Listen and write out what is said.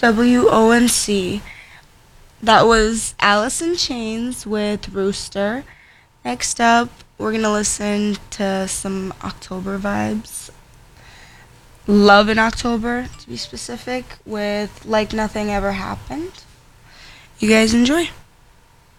WONC. That was Alice in Chains with Rooster. Next up, we're going to listen to some October vibes. Love in October, to be specific, with Like Nothing Ever Happened. You guys enjoy.